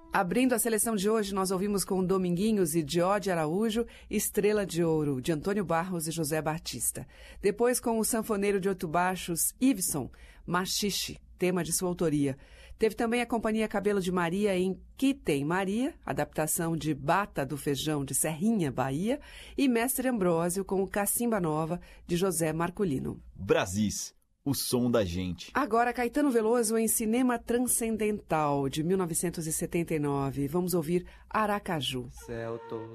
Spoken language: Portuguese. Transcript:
Abrindo a seleção de hoje, nós ouvimos com Dominguinhos e Diode Araújo, Estrela de Ouro, de Antônio Barros e José Batista. Depois com o sanfoneiro de oito baixos, Iveson, Machixe, tema de sua autoria. Teve também a Companhia Cabelo de Maria em Que Tem Maria, adaptação de Bata do Feijão de Serrinha, Bahia, e Mestre Ambrósio com o Cacimba Nova, de José Marculino. Brasis, o som da gente. Agora, Caetano Veloso em Cinema Transcendental, de 1979. Vamos ouvir Aracaju. Céu todo